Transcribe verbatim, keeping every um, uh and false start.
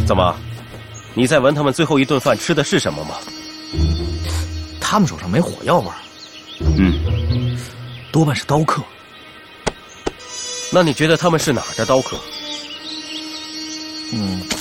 怎么？你在闻他们最后一顿饭吃的是什么吗？ 他们手上没火药味儿。 嗯， 多半是刀客。 那你觉得他们是哪儿的刀客？ 嗯。